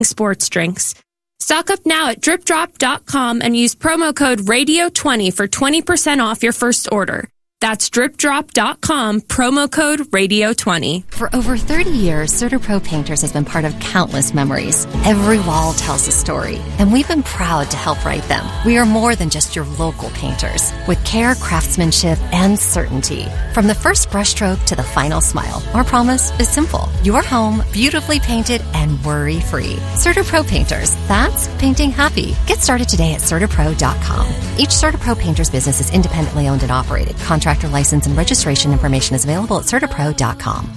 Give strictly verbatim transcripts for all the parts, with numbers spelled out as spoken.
sports drinks. Stock up now at drip drop dot com and use promo code radio twenty for twenty percent off your first order. That's drip drop dot com, promo code radio twenty. For over thirty years, CertaPro Painters has been part of countless memories. Every wall tells a story, and we've been proud to help write them. We are more than just your local painters. With care, craftsmanship, and certainty. From the first brushstroke to the final smile, our promise is simple. Your home, beautifully painted and worry-free. CertaPro Painters. That's painting happy. Get started today at Certa Pro dot com. Each CertaPro Painters business is independently owned and operated. Contractor license and registration information is available at Certa Pro dot com.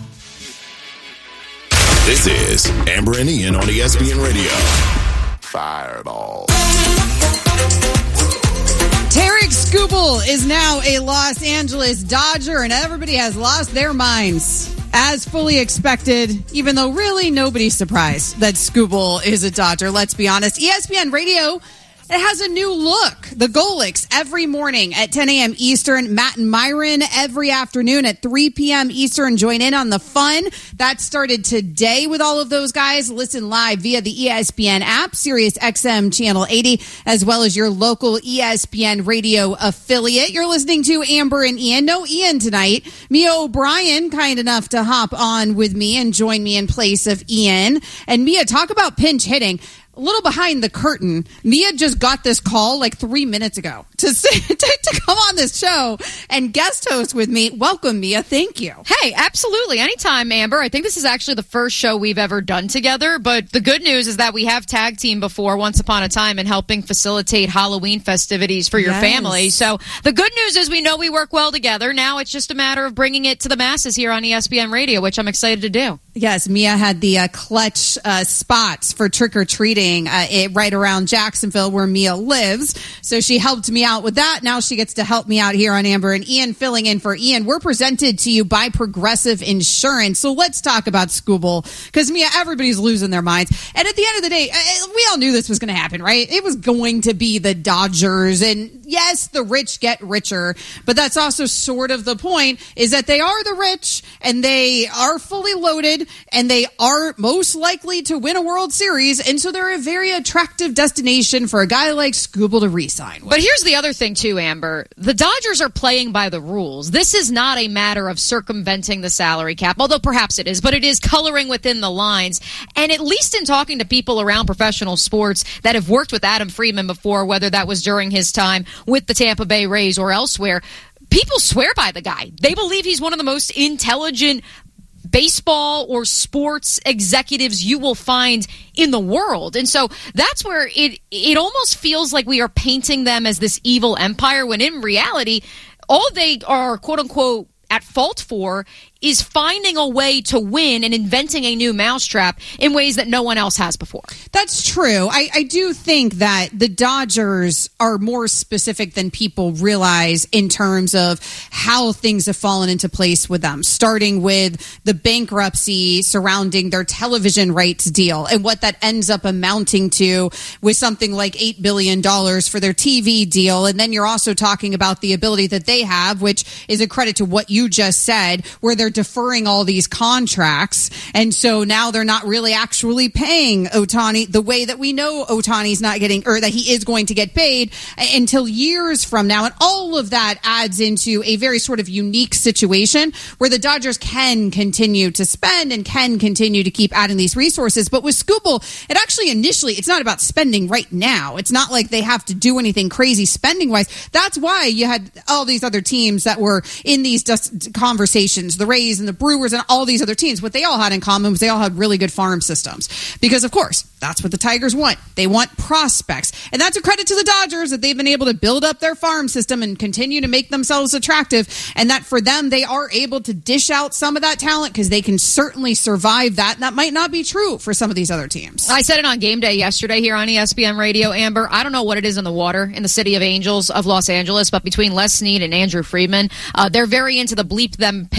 This is Amber and Ian on E S P N Radio. Fireball. Tarek Skubal is now a Los Angeles Dodger, and everybody has lost their minds. As fully expected, even though really nobody's surprised that Skubal is a Dodger, let's be honest. E S P N Radio, it has a new look. The Golics every morning at ten a.m. Eastern. Matt and Myron every afternoon at three p.m. Eastern. Join in on the fun. That started today with all of those guys. Listen live via the E S P N app, Sirius X M Channel eighty, as well as your local E S P N Radio affiliate. You're listening to Amber and Ian. No Ian tonight. Mia O'Brien, kind enough to hop on with me and join me in place of Ian. And Mia, talk about pinch hitting. A little behind the curtain, Mia just got this call like three minutes ago to, to to come on this show and guest host with me. Welcome, Mia. Thank you. Hey, absolutely. Anytime, Amber. I think this is actually the first show we've ever done together, but the good news is that we have tag team before once upon a time in helping facilitate Halloween festivities for your Yes. family. So the good news is we know we work well together. Now it's just a matter of bringing it to the masses here on E S P N Radio, which I'm excited to do. Yes, Mia had the uh, clutch uh, spots for trick-or-treating uh, it, right around Jacksonville where Mia lives. So she helped me out with that. Now she gets to help me out here on Amber and Ian, filling in for Ian. We're presented to you by Progressive Insurance. So let's talk about Skubal, because Mia, everybody's losing their minds. And at the end of the day, uh, we all knew this was going to happen, right? It was going to be the Dodgers. And yes, the rich get richer, but that's also sort of the point, is that they are the rich and they are fully loaded and they are most likely to win a World Series. And so they're a very attractive destination for a guy like Skubal to re-sign with. But here's the other thing too, Amber. The Dodgers are playing by the rules. This is not a matter of circumventing the salary cap, although perhaps it is, but it is coloring within the lines. And at least in talking to people around professional sports that have worked with Adam Friedman before, whether that was during his time with the Tampa Bay Rays or elsewhere, people swear by the guy. They believe he's one of the most intelligent baseball or sports executives you will find in the world. And so that's where it it almost feels like we are painting them as this evil empire, when in reality, all they are, quote unquote, at fault for is finding a way to win and inventing a new mousetrap in ways that no one else has before. That's true. I, I do think that the Dodgers are more specific than people realize in terms of how things have fallen into place with them, starting with the bankruptcy surrounding their television rights deal and what that ends up amounting to with something like eight billion dollars for their T V deal. And then you're also talking about the ability that they have, which is a credit to what you just said, where they're deferring all these contracts. And so now they're not really actually paying Ohtani the way that we know Ohtani's not getting, or that he is going to get paid until years from now. And all of that adds into a very sort of unique situation where the Dodgers can continue to spend and can continue to keep adding these resources. But with Skubal, it actually initially, it's not about spending right now. It's not like they have to do anything crazy spending wise. That's why you had all these other teams that were in these conversations, the Rays and the Brewers and all these other teams. What they all had in common was they all had really good farm systems, because of course that's what the Tigers want. They want prospects, and that's a credit to the Dodgers that they've been able to build up their farm system and continue to make themselves attractive, and that for them they are able to dish out some of that talent because they can certainly survive that. And that might not be true for some of these other teams. I said it on Game Day yesterday here on E S P N Radio, Amber. I don't know what it is in the water in the city of Angels of Los Angeles, but between Les Snead and Andrew Friedman, uh, they're very into the bleep them picks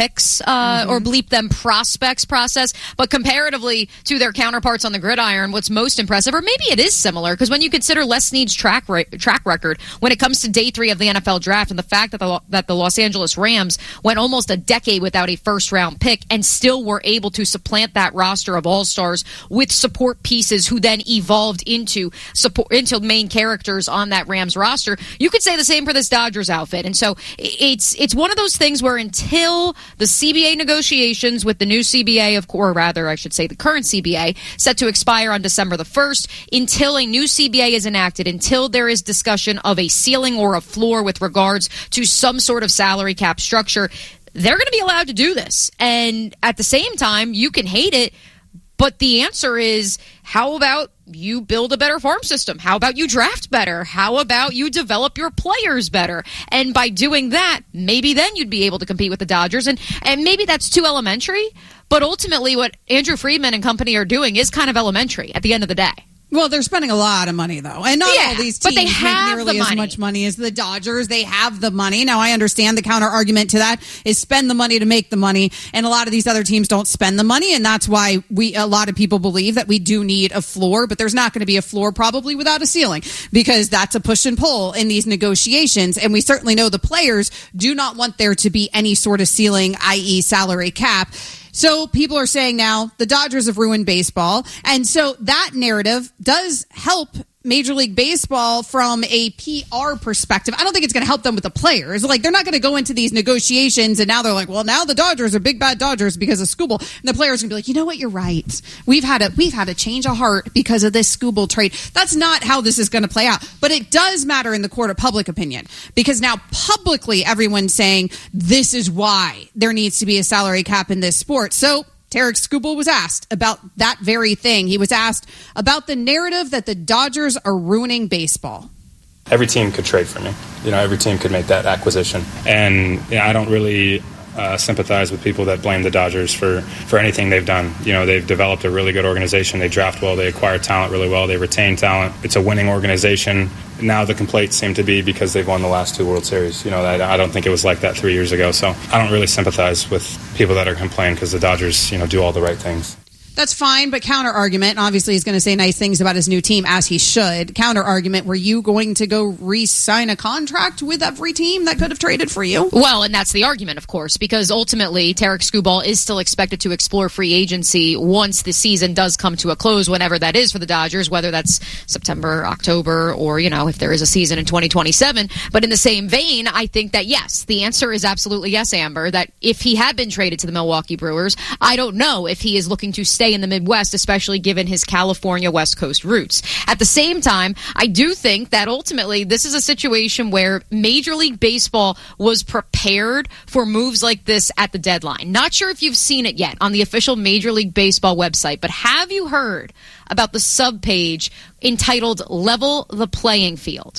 uh, mm-hmm. or bleep them prospects process, but comparatively to their counterparts on the gridiron, what's most impressive, or maybe it is similar, because when you consider Les Snead's track re- track record when it comes to day three of the N F L draft and the fact that the, that the Los Angeles Rams went almost a decade without a first-round pick and still were able to supplant that roster of all-stars with support pieces who then evolved into support into main characters on that Rams roster, you could say the same for this Dodgers outfit. And so it's it's one of those things where until the C B A negotiations with the new C B A, of or rather, I should say the current C B A, set to expire on December the first, until a new C B A is enacted, until there is discussion of a ceiling or a floor with regards to some sort of salary cap structure, they're going to be allowed to do this. And at the same time, you can hate it, but the answer is, how about you build a better farm system? How about you draft better? How about you develop your players better? And by doing that, maybe then you'd be able to compete with the Dodgers. And, and maybe that's too elementary, but ultimately what Andrew Friedman and company are doing is kind of elementary at the end of the day. Well, they're spending a lot of money, though. And not yeah, all these but teams they have make nearly the as money. much money as the Dodgers. They have the money. Now, I understand the counter argument to that is spend the money to make the money. And a lot of these other teams don't spend the money. And that's why we a lot of people believe that we do need a floor. But there's not going to be a floor probably without a ceiling, because that's a push and pull in these negotiations. And we certainly know the players do not want there to be any sort of ceiling, that is salary cap. So people are saying now the Dodgers have ruined baseball. And so that narrative does help Major League Baseball from a P R perspective. I don't think it's going to help them with the players. Like, they're not going to go into these negotiations and now they're like, well, now the Dodgers are big bad Dodgers because of Skubal. And the players are going to be like, you know what? You're right. We've had a, we've had a change of heart because of this Skubal trade. That's not how this is going to play out. But it does matter in the court of public opinion, because now publicly everyone's saying this is why there needs to be a salary cap in this sport. So Tarik Skubal was asked about that very thing. He was asked about the narrative that the Dodgers are ruining baseball. Every team could trade for me. You know, every team could make that acquisition. And you know, I don't really uh, sympathize with people that blame the Dodgers for, for anything they've done. You know, they've developed a really good organization. They draft well. They acquire talent really well. They retain talent. It's a winning organization. Now the complaints seem to be because they've won the last two World Series. You know, I, I don't think it was like that three years ago. So I don't really sympathize with people that are complaining because the Dodgers, you know, do all the right things. That's fine, but counter argument, obviously he's going to say nice things about his new team, as he should. Counter argument, were you going to go re-sign a contract with every team that could have traded for you? Well, and that's the argument, of course, because ultimately Tarik Skubal is still expected to explore free agency once the season does come to a close, whenever that is for the Dodgers, whether that's September, October, or, you know, if there is a season in twenty twenty-seven. But in the same vein, I think that, yes, the answer is absolutely yes, Amber, that if he had been traded to the Milwaukee Brewers, I don't know if he is looking to stay in the Midwest, especially given his California West Coast roots. At the same time, I do think that ultimately this is a situation where Major League Baseball was prepared for moves like this at the deadline. Not sure if you've seen it yet on the official Major League Baseball website, but have you heard about the subpage entitled Level the Playing Field?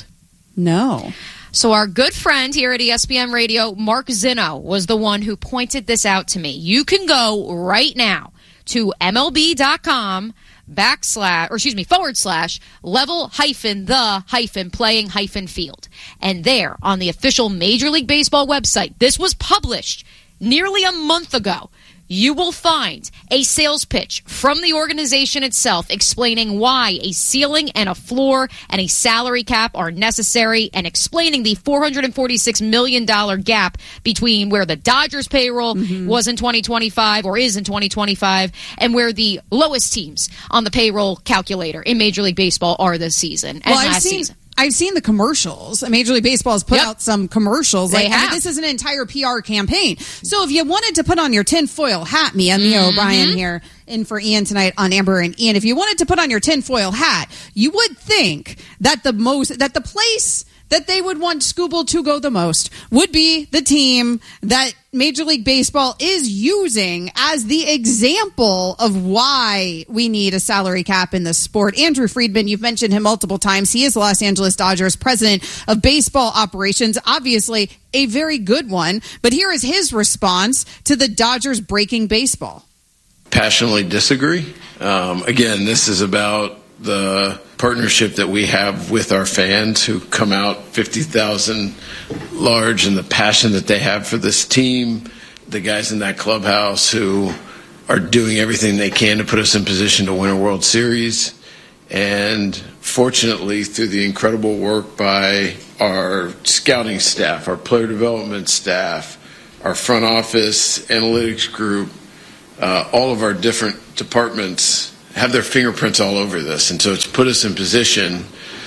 No. So our good friend here at E S P N Radio, Mark Zinno, was the one who pointed this out to me. You can go right now to MLB.com backslash, or excuse me, forward slash level hyphen the hyphen playing hyphen field. And there on the official Major League Baseball website, this was published nearly a month ago. You will find a sales pitch from the organization itself explaining why a ceiling and a floor and a salary cap are necessary, and explaining the four hundred forty-six million dollars gap between where the Dodgers payroll mm-hmm. was in twenty twenty-five or is in twenty twenty-five and where the lowest teams on the payroll calculator in Major League Baseball are this season and well, last I've seen- season. I've seen the commercials. Major League Baseball has put yep. out some commercials. They like, have. I mean, this is an entire P R campaign. So if you wanted to put on your tinfoil hat, Mia, Mia mm-hmm. O'Brien here, in for Ian tonight on Amber and Ian, if you wanted to put on your tinfoil hat, you would think that the most, that the place that they would want Skubal to go the most would be the team that Major League Baseball is using as the example of why we need a salary cap in this sport. Andrew Friedman, you've mentioned him multiple times. He is the Los Angeles Dodgers president of baseball operations, obviously a very good one. But here is his response to the Dodgers breaking baseball. Passionately disagree. Um, again, this is about the partnership that we have with our fans who come out fifty thousand large, and the passion that they have for this team, the guys in that clubhouse who are doing everything they can to put us in position to win a World Series. And fortunately, through the incredible work by our scouting staff, our player development staff, our front office analytics group, uh, all of our different departments have their fingerprints all over this. And so it's put us in position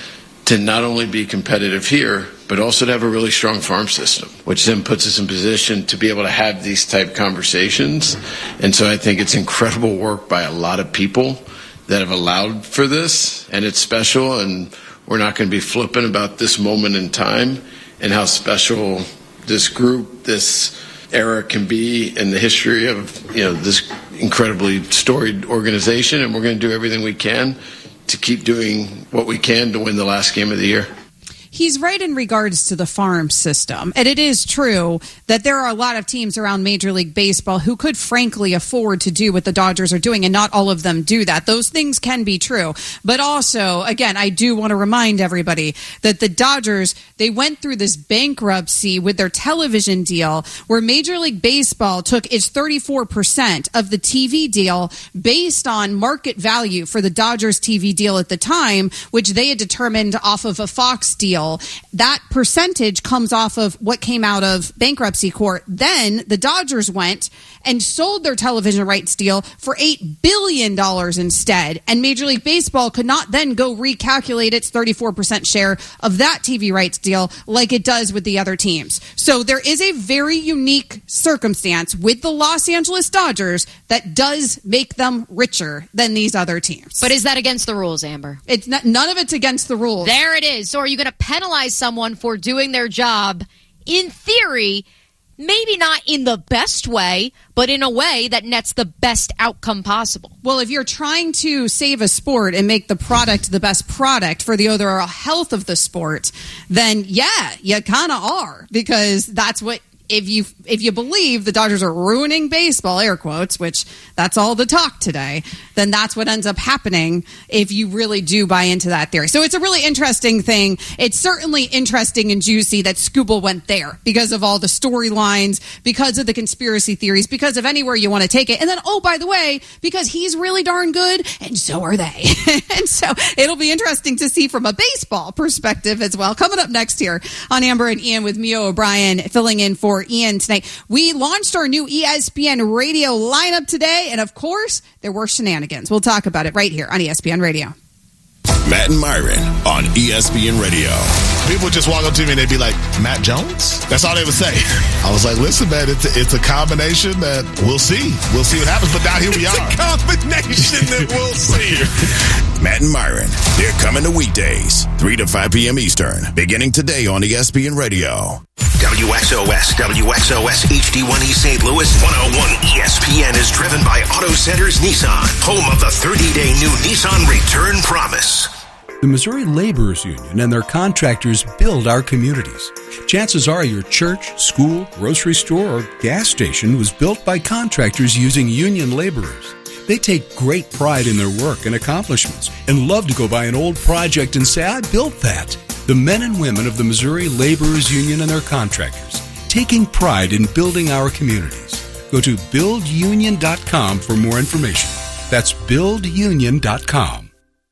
to not only be competitive here, but also to have a really strong farm system, which then puts us in position to be able to have these type conversations. And so I think it's incredible work by a lot of people that have allowed for this, and it's special, and we're not going to be flippant about this moment in time and how special this group, this era can be in the history of, you know, this incredibly storied organization, and we're going to do everything we can to keep doing what we can to win the last game of the year. He's right in regards to the farm system. And it is true that there are a lot of teams around Major League Baseball who could frankly afford to do what the Dodgers are doing, and not all of them do that. Those things can be true. But also, again, I do want to remind everybody that the Dodgers, they went through this bankruptcy with their television deal where Major League Baseball took its thirty-four percent of the T V deal based on market value for the Dodgers T V deal at the time, which they had determined off of a Fox deal. That percentage comes off of what came out of bankruptcy court. Then the Dodgers went and sold their television rights deal for eight billion dollars instead. And Major League Baseball could not then go recalculate its thirty-four percent share of that T V rights deal like it does with the other teams. So there is a very unique circumstance with the Los Angeles Dodgers that does make them richer than these other teams. But is that against the rules, Amber? It's not, none of it's against the rules. There it is. So are you going to penalize someone for doing their job, in theory, maybe not in the best way, but in a way that nets the best outcome possible? Well, if you're trying to save a sport and make the product the best product for the overall health of the sport, then yeah, you kind of are, because that's what, if you if you believe the Dodgers are ruining baseball, air quotes, which that's all the talk today, then that's what ends up happening if you really do buy into that theory. So it's a really interesting thing. It's certainly interesting and juicy that Skubal went there because of all the storylines, because of the conspiracy theories, because of anywhere you want to take it. And then, oh, by the way, because he's really darn good, and so are they. And so it'll be interesting to see from a baseball perspective as well. Coming up next here on Amber and Ian with Mio O'Brien filling in for Ian tonight. We launched our new E S P N radio lineup today, and of course, there were shenanigans. We'll talk about it right here on E S P N Radio. Matt and Myron on E S P N Radio. People would just walk up to me and they'd be like, Matt Jones? That's all they would say. I was like, listen, man, it's a, it's a combination that we'll see. We'll see what happens, but now here we it's are. It's a combination that we'll see. Matt and Myron, they're coming to weekdays, three to five p.m. Eastern, beginning today on E S P N Radio. W X O S, W X O S H D one E Saint Louis, one oh one E S P N is driven by Auto Centers Nissan, home of the thirty-day new Nissan Return Promise. The Missouri Laborers Union and their contractors build our communities. Chances are your church, school, grocery store, or gas station was built by contractors using union laborers. They take great pride in their work and accomplishments and love to go by an old project and say, I built that. The men and women of the Missouri Laborers Union and their contractors, taking pride in building our communities. Go to build union dot com for more information. That's build union dot com.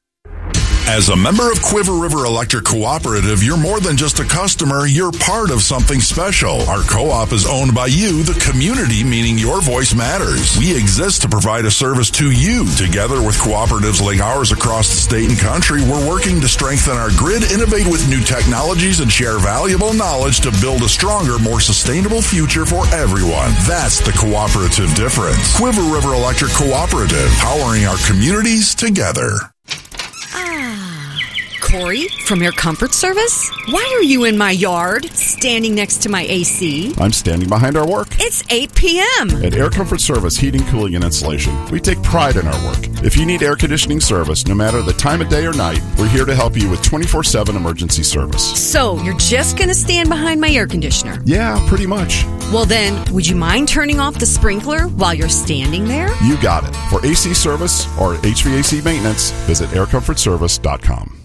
As a member of Quiver River Electric Cooperative, you're more than just a customer, you're part of something special. Our co-op is owned by you, the community, meaning your voice matters. We exist to provide a service to you. Together with cooperatives like ours across the state and country, we're working to strengthen our grid, innovate with new technologies, and share valuable knowledge to build a stronger, more sustainable future for everyone. That's the cooperative difference. Quiver River Electric Cooperative, powering our communities together. Corey from Air Comfort Service? Why are you in my yard, standing next to my A C? I'm standing behind our work. It's eight p.m. At Air Comfort Service Heating, Cooling, and Insulation, we take pride in our work. If you need air conditioning service, no matter the time of day or night, we're here to help you with twenty-four seven emergency service. So, you're just going to stand behind my air conditioner? Yeah, pretty much. Well then, would you mind turning off the sprinkler while you're standing there? You got it. For A C service or H V A C maintenance, visit air comfort service dot com.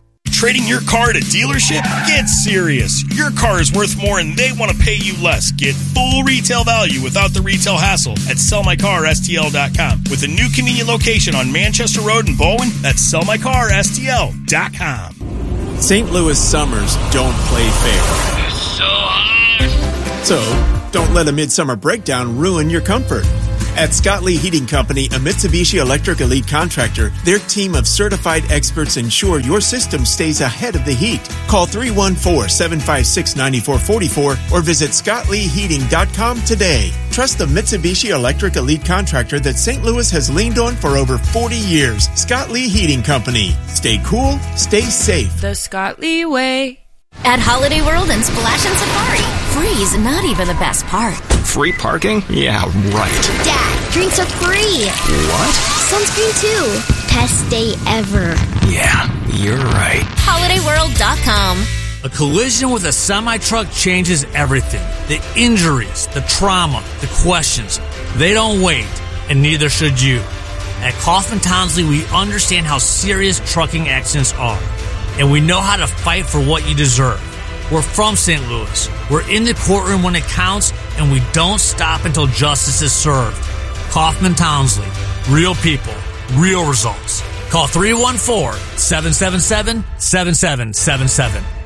trading your car at a dealership? Get serious. Your car is worth more and they want to pay you less. Get full retail value without the retail hassle at sell my car S T L dot com. With a new convenient location on Manchester Road in Baldwin, that's sell my car S T L dot com. Saint Louis summers don't play fair. It's so hot. So, don't let a midsummer breakdown ruin your comfort. At Scott Lee Heating Company, a Mitsubishi Electric Elite contractor, their team of certified experts ensure your system stays ahead of the heat. Call three one four, seven five six, nine four four four or visit scott lee heating dot com today. Trust the Mitsubishi Electric Elite contractor that Saint Louis has leaned on for over forty years. Scott Lee Heating Company. Stay cool, stay safe. The Scott Lee way. At Holiday World and Splash and Safari, free's not even the best part. Free parking? Yeah, right. Dad, drinks are free. What? Sunscreen too. Best day ever. Yeah, you're right. holiday world dot com. A collision with a semi-truck changes everything. The injuries, the trauma, the questions. They don't wait, and neither should you. At Kaufman Townsley, we understand how serious trucking accidents are, and we know how to fight for what you deserve. We're from Saint Louis. We're in the courtroom when it counts, and we don't stop until justice is served. Kaufman Townsley. Real people. Real results. Call three one four, seven seven seven, seven seven seven seven.